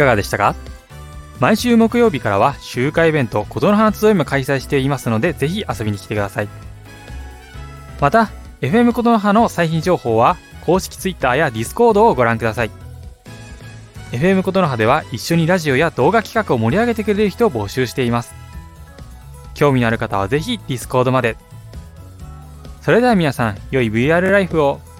かがでしたか？毎週木曜日からは集会イベント琴の葉集いも開催していますので、ぜひ遊びに来てください。また FM 琴の葉の最新情報は公式 Twitter や Discord をご覧ください。 FM 琴の葉では一緒にラジオや動画企画を盛り上げてくれる人を募集しています。興味のある方はぜひ Discord まで。それでは皆さん、良い VR ライフを。